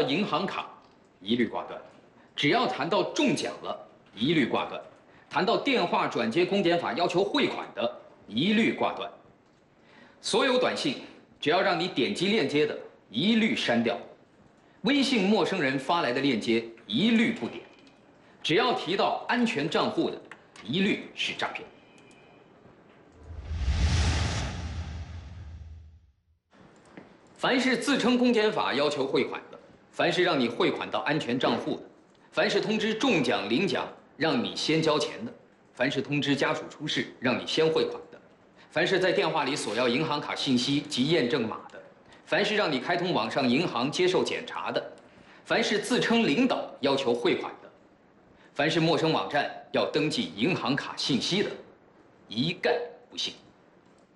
银行卡，一律挂断；只要谈到中奖了，一律挂断；谈到电话转接公检法要求汇款的，一律挂断。所有短信只要让你点击链接的，一律删掉；微信陌生人发来的链接，一律不点；只要提到安全账户的，一律是诈骗。 凡是自称公检法要求汇款的，凡是让你汇款到安全账户的，凡是通知中奖领奖让你先交钱的，凡是通知家属出事让你先汇款的，凡是在电话里索要银行卡信息及验证码的，凡是让你开通网上银行接受检查的，凡是自称领导要求汇款的，凡是陌生网站要登记银行卡信息的，一概不信。